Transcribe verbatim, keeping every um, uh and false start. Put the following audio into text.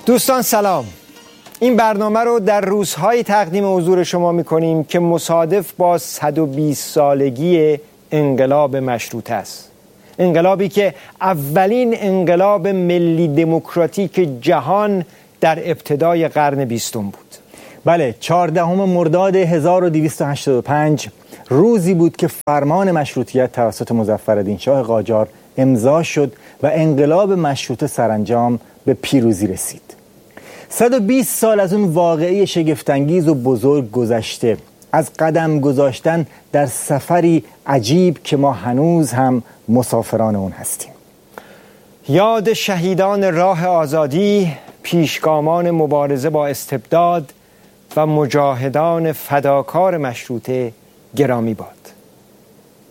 دوستان سلام. این برنامه رو در روزهای تقدیم حضور شما می‌کنیم که مصادف با صد و بیست سالگی انقلاب مشروطه است. انقلابی که اولین انقلاب ملی دموکراتیک جهان در ابتدای قرن بیستم بود. بله، چهاردهم مرداد هزار و دویست و هشتاد و پنج روزی بود که فرمان مشروطیت توسط مظفرالدین شاه قاجار امضا شد و انقلاب مشروطه سرانجام به پیروزی رسید. صد و بیست سال از اون واقعه شگفت‌انگیز و بزرگ گذشته، از قدم گذاشتن در سفری عجیب که ما هنوز هم مسافران اون هستیم. یاد شهیدان راه آزادی، پیشگامان مبارزه با استبداد و مجاهدان فداکار مشروطه گرامی باد.